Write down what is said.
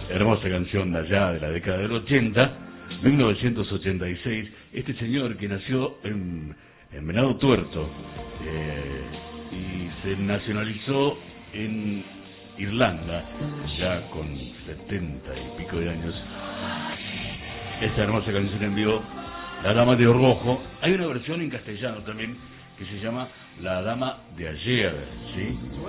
Hermosa canción de allá de la década del 80, 1986. Este señor que nació en Venado Tuerto y se nacionalizó en Irlanda, ya con 70 y pico de años. Esta hermosa canción envió La Dama de Rojo. Hay una versión en castellano también que se llama La Dama de Ayer, ¿sí?